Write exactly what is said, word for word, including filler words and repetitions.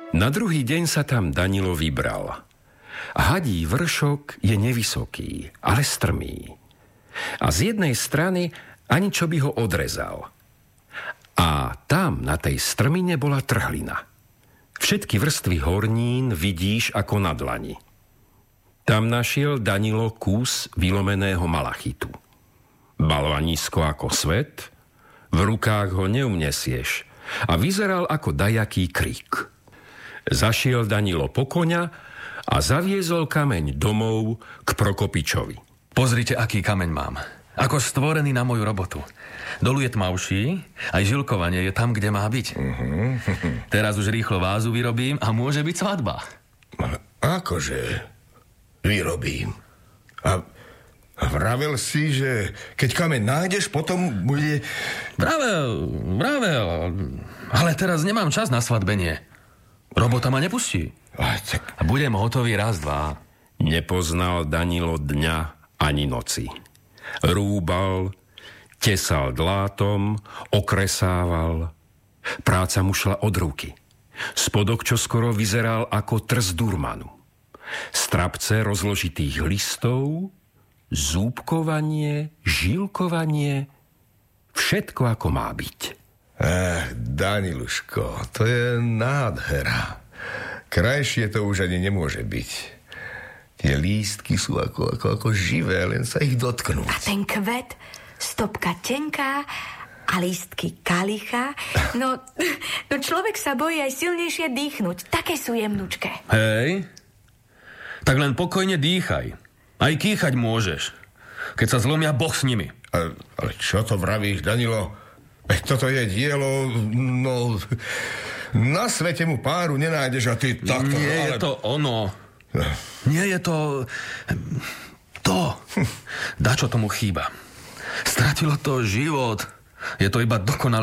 Na druhý deň sa tam Danilo vybral. Hadí vršok je nevysoký, ale strmý. A z jednej strany ani čo by ho odrezal. A tam na tej strmine bola trhlina. Všetky vrstvy hornín vidíš ako na dlani. Tam našiel Danilo kus vylomeného malachitu. Balvanisko ako svet, v rukách ho neunesieš a vyzeral ako dajaký krík. Zašiel Danilo po koňa a zaviezol kameň domov k Prokopičovi. Pozrite, aký kameň mám. Ako stvorený na moju robotu. Dolu je tmavší, aj žilkovanie je tam, kde má byť. Uh-huh. Teraz už rýchlo vázu vyrobím a môže byť svadba. Akože vyrobím? A vravel si, že keď kameň nájdeš, potom bude... Vravel, vravel. Ale teraz nemám čas na svadbenie. Robota ma nepustí. A, tak... a budem hotový raz, dva. Nepoznal Danilo dňa ani noci. Rúbal, tesal dlátom, okresával. Práca mu šla od ruky. Spodok čoskoro vyzeral ako trst durmanu. Strapce rozložitých listov, zúbkovanie, žilkovanie, všetko ako má byť. Eh, Daniluško, to je nádhera. Krajšie to už ani nemôže byť. Tie lístky sú ako, ako, ako živé, len sa ich dotknúť. A ten kvet, stopka tenká a lístky kalicha. No, no človek sa bojí aj silnejšie dýchnuť. Také sú jemnučké. Hej, tak len pokojne dýchaj. Aj kýchať môžeš. Keď sa zlomia, Boh s nimi. Ale, ale čo to vravíš, Danilo? Veď toto je dielo, no... Na svete mu páru nenájdeš a ty takto... Nie ale... je to ono... Nie je to... To. Dačo tomu chýba. Stratilo to život. Je to iba dokonalé